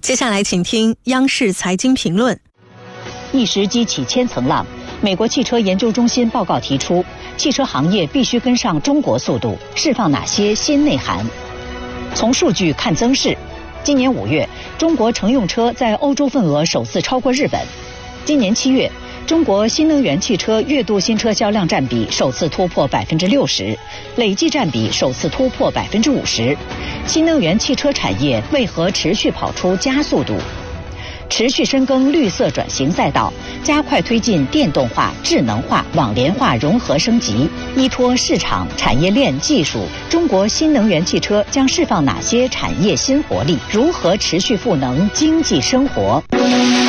接下来请听央视财经评论。 一时激起千层浪，美国汽车研究中心报告提出，汽车行业必须跟上中国速度，释放哪些新内涵？从数据看增势，今年5月，中国乘用车在欧洲份额首次超过日本。今年7月，中国新能源汽车月度新车销量占比首次突破60%，累计占比首次突破50%。新能源汽车产业为何持续跑出加速度？持续深耕绿色转型赛道，加快推进电动化、智能化、网联化融合升级。依托市场、产业链、技术，中国新能源汽车将释放哪些产业新活力？如何持续赋能经济生活？